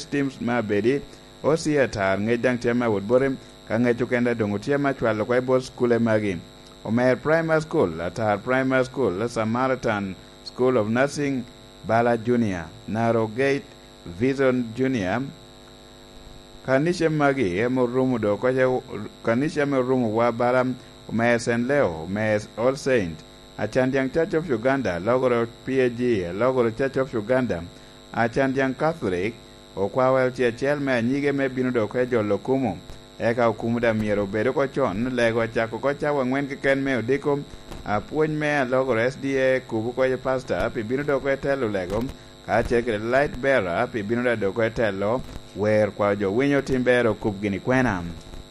teams ma bedi osia tar ngejang tema wood borim ka ngechu kenda dongo tema chwalo kwa ibo skule magi Omer Primary School atar Primary School Samaritan School of Nursing Bala Junior Narrowgate Vision Junior kanisha magi emo rumu do kwa kanisha me rumu wa Bala Omer St. Leo Omer All Saint Achandiang Church of Uganda Logoro PAG Logoro Church of Uganda Achandiang Catholic okwawel chiel me nyige me binu do kwa jolo kumu eka okumuda miero bedo ko chon lego chako ko chawa ngwen ken me odiko apuonj me Logoro SDA kubu ko pastor pi binu do ko telo lego ka chekre light bearer pi binu do ko telo wer kwa jo winyo timbero kubgini kwena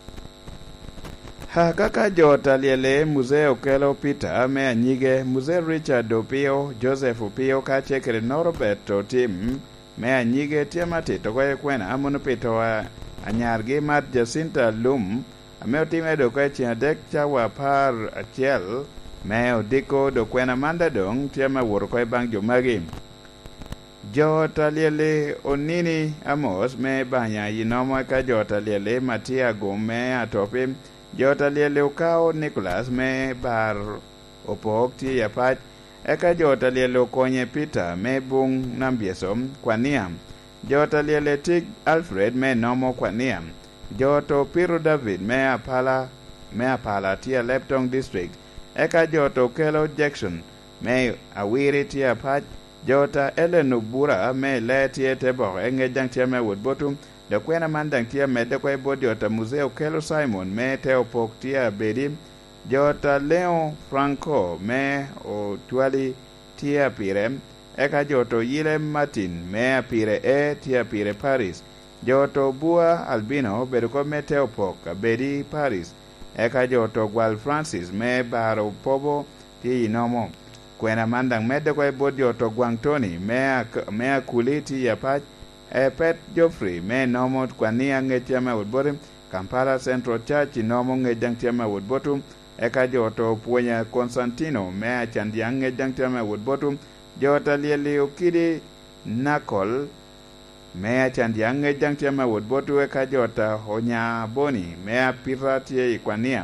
ha kaka jota liele museo kelo Peter me anyige museo Richard Opio Joseph Opio ka chekre Norberto Tim me anyige tiamati to ko kwena amono pito anyargi mat Jacinta Lum ameo time do ko chiadek chawa par achiel me odiko do kwena manda dong tiama wor ko bang jomagi jota liele onini Amos me banya yinomo ka jota liele Matia Gome atope jota liele ukao Nicholas me bar opok ti yapach eka jota liele konye Peter me bung nambiesom kwaniam jota liele Tig Alfred me nomo kwaniam joto Piro David me apala tia Leptong District eka joto Kelo Jackson me awiri tia pach jota Ellen Ubura me le tia tebo engejang tia me woodbotum de kwena mandang tia me de kwa ibo jota Museo Kelo Simon me teo pok tia bedi jota Leo Franco me o tuali tia pire eka joto Yile Martin me apire tia pire Paris joto Bua Albino beduko me teo pok bedi Paris eka joto Gwal Francis me baro pobo ti inomo kwena mandang mede kwa ibo joto Gwangtoni me akuliti ya pach Pet Joffrey me nomo kwania ngechama woodborim Kampala Central Church nomo ngejang tiama woodbotum eka joto Puenya Constantino me achandiang ngejang tiama woodbotum jota lieli Okidi Nakol me achandiang ngejang tiama woodbotu eka jota Honya Boni me apira tie ikwaniam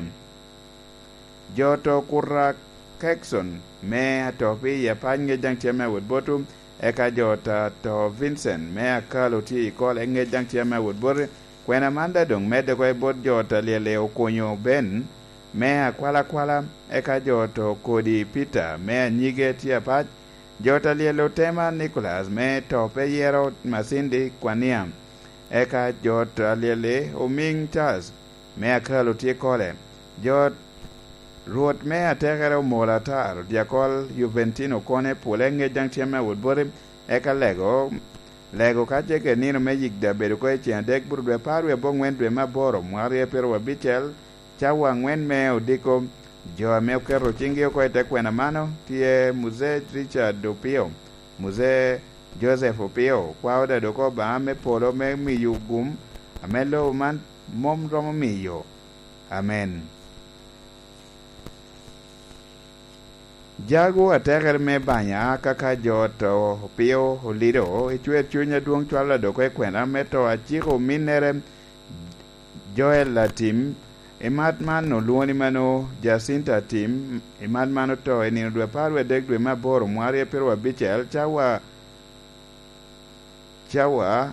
joto Kura Kekson me atopi ya ngejang tiama woodbotum eka jota to Vincent me akalo ti ikol engejang tiama woodbor kwena manda dong mede kwa ibot jota liele okonyo Ben me akwala eka joto Kodi Peter me nyige tia pach jota liele Tema Nicholas me tope yero Masindi kwaniam eka jota liele Oming Charles me akalo ti kole jot Ruot me atekere Molatar diakol Juventino kone pulenge jang tiama woodborim eka lego kacheke nino me yigda bedo ko chiandek burbe parwe bongwen dwe maboro mwari pero wabichel chawa ngwen me odiko jo me kero chingio ko kwena mano tie Museo Richard Opio Museo Joseph Opio kwa oda doko ba me polo me miyugum amelo man mom romo miyo amen jago ateger me banya kaka joto Opio olido ichwe chunya duong chwala do kwe kwena meto achiko minere Joel Latim imatman no luoni mano Jacinta Tim imatman to enino dwe parwe dek dwe maboro mwari pero wabichel chawa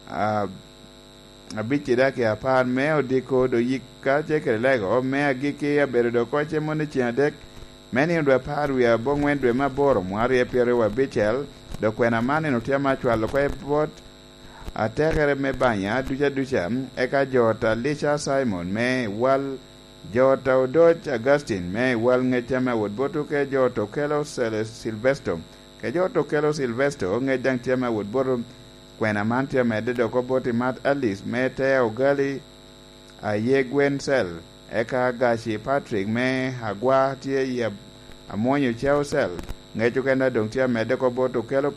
abichi dake apar me odiko do yika chekere lego me agiki ya beredo koche mone chiadek meni dwe parwe bongwen dwe maboro mwari pero wabichel do kwena mane no tiama chwalo kwa bot ategere me banya ducha eka jota Lisha Simon me wal jota Odoch Augustine me wal ngechama woodbotu ke joto Kelo Silvestro ke joto Kelo Silvestro ngejang tiama woodbotu kwena mantia me dedo ko boti Mat Alice me te ogali ayegwen sel eka Gashi Patrick me agwa tie ya amonyo chao sel ngechu kenda dong tia me de ko botu Kelo